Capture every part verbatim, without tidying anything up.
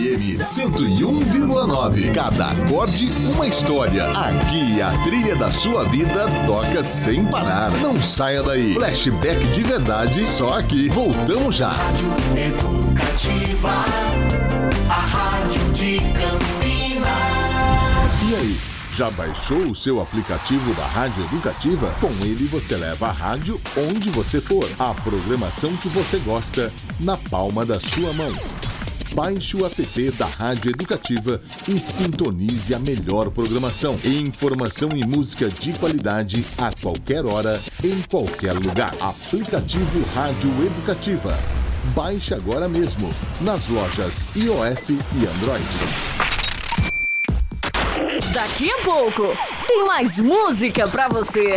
M cento e um vírgula nove. Cada acorde, uma história. Aqui a trilha da sua vida toca sem parar. Não saia daí. Flashback de verdade, só aqui. Voltamos já. Rádio Educativa, a rádio de Campinas. E aí, já baixou o seu aplicativo da Rádio Educativa? Com ele você leva a rádio onde você for. A programação que você gosta na palma da sua mão. Baixe o app da Rádio Educativa e sintonize a melhor programação. Informação e música de qualidade a qualquer hora, em qualquer lugar. Aplicativo Rádio Educativa. Baixe agora mesmo nas lojas iOS e Android. Daqui a pouco tem mais música pra você.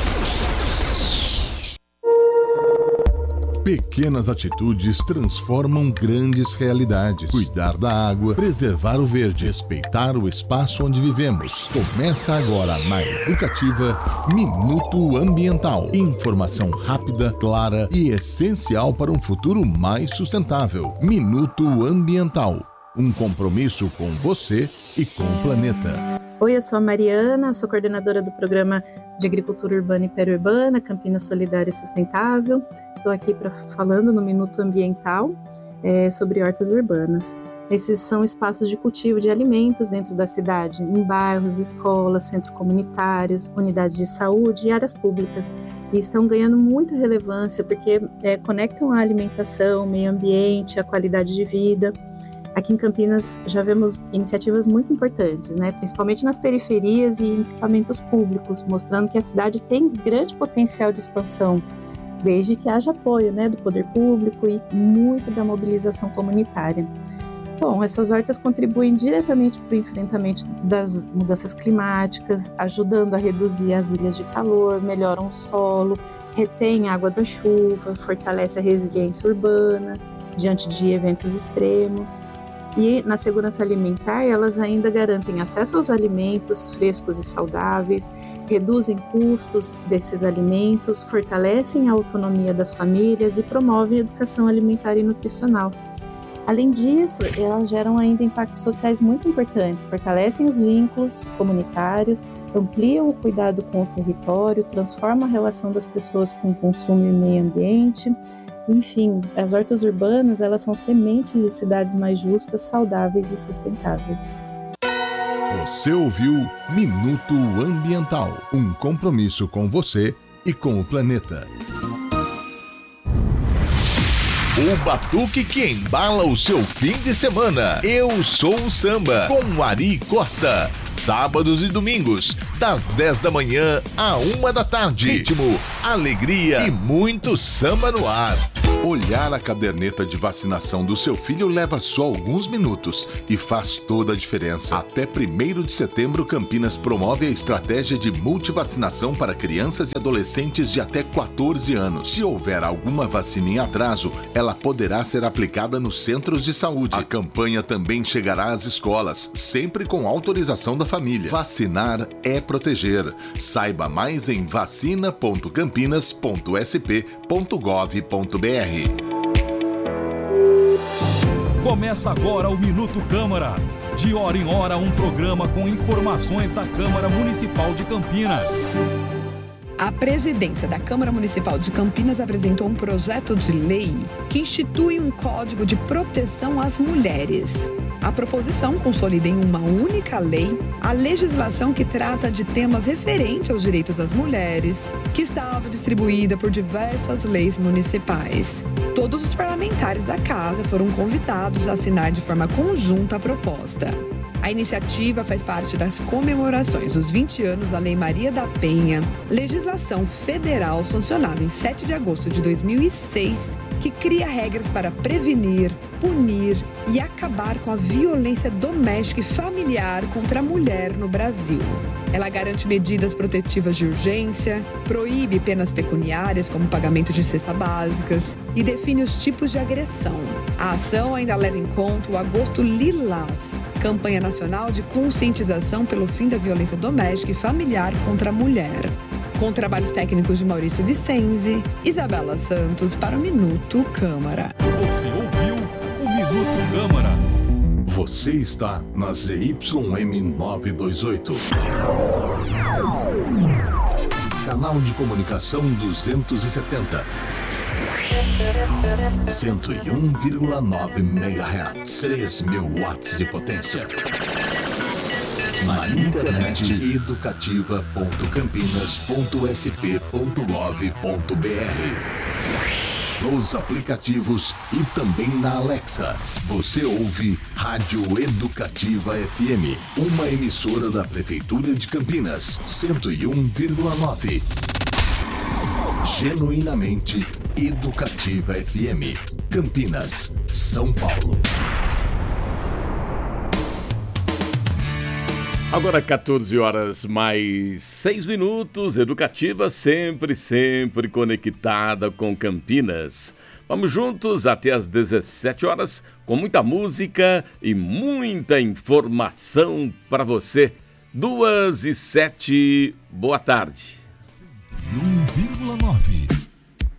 Pequenas atitudes transformam grandes realidades. Cuidar da água, preservar o verde, respeitar o espaço onde vivemos. Começa agora na Educativa Minuto Ambiental. Informação rápida, clara e essencial para um futuro mais sustentável. Minuto Ambiental. Um compromisso com você e com o planeta. Oi, eu sou a Mariana, sou coordenadora do Programa de Agricultura Urbana e Periurbana, Campinas Solidária e Sustentável. Estou aqui pra, falando no Minuto Ambiental é, sobre hortas urbanas. Esses são espaços de cultivo de alimentos dentro da cidade, em bairros, escolas, centros comunitários, unidades de saúde e áreas públicas. E estão ganhando muita relevância porque é, conectam a alimentação, o meio ambiente, a qualidade de vida. Aqui em Campinas já vemos iniciativas muito importantes, né? Principalmente nas periferias e em equipamentos públicos, mostrando que a cidade tem grande potencial de expansão, desde que haja apoio, né, do poder público e muito da mobilização comunitária. Bom, essas hortas contribuem diretamente para o enfrentamento das mudanças climáticas, ajudando a reduzir as ilhas de calor, melhoram o solo, retém a água da chuva, fortalece a resiliência urbana diante de eventos extremos. E na segurança alimentar, elas ainda garantem acesso aos alimentos frescos e saudáveis, reduzem custos desses alimentos, fortalecem a autonomia das famílias e promovem a educação alimentar e nutricional. Além disso, elas geram ainda impactos sociais muito importantes, fortalecem os vínculos comunitários, ampliam o cuidado com o território, transformam a relação das pessoas com o consumo e o meio ambiente. Enfim, as hortas urbanas, elas são sementes de cidades mais justas, saudáveis e sustentáveis. Você ouviu Minuto Ambiental, um compromisso com você e com o planeta. O batuque que embala o seu fim de semana. Eu Sou o Samba, com Ari Costa. Sábados e domingos, das dez da manhã à uma da tarde. Ritmo, alegria e muito samba no ar. Olhar a caderneta de vacinação do seu filho leva só alguns minutos e faz toda a diferença. Até primeiro de setembro, Campinas promove a estratégia de multivacinação para crianças e adolescentes de até quatorze anos. Se houver alguma vacina em atraso, ela poderá ser aplicada nos centros de saúde. A campanha também chegará às escolas, sempre com autorização da família. Vacinar é proteger. Saiba mais em vacina ponto campinas ponto s p ponto gov ponto b r. Começa agora o Minuto Câmara. De hora em hora, um programa com informações da Câmara Municipal de Campinas. A presidência da Câmara Municipal de Campinas apresentou um projeto de lei que institui um código de proteção às mulheres. A proposição consolida em uma única lei a legislação que trata de temas referentes aos direitos das mulheres, que estava distribuída por diversas leis municipais. Todos os parlamentares da casa foram convidados a assinar de forma conjunta a proposta. A iniciativa faz parte das comemorações dos vinte anos da Lei Maria da Penha, legislação federal sancionada em sete de agosto de dois mil e seis, que cria regras para prevenir, punir e acabar com a violência doméstica e familiar contra a mulher no Brasil. Ela garante medidas protetivas de urgência, proíbe penas pecuniárias como pagamento de cestas básicas e define os tipos de agressão. A ação ainda leva em conta o Agosto Lilás, campanha nacional de conscientização pelo fim da violência doméstica e familiar contra a mulher. Com trabalhos técnicos de Maurício Vicenzi, Isabela Santos para o Minuto Câmara. Você ouviu o Minuto Câmara. Você está na Z Y M novecentos e vinte e oito. Canal de comunicação duzentos e setenta. cento e um vírgula nove megahertz. três mil watts de potência. Na internet educativa ponto campinas ponto s p ponto gov ponto b r. Nos aplicativos e também na Alexa. Você ouve Rádio Educativa F M, uma emissora da Prefeitura de Campinas, cento e um vírgula nove. Genuinamente Educativa F M, Campinas, São Paulo. Agora quatorze horas mais seis minutos, Educativa sempre, sempre conectada com Campinas. Vamos juntos até às dezessete horas com muita música e muita informação para você. Duas e sete, boa tarde. um vírgula nove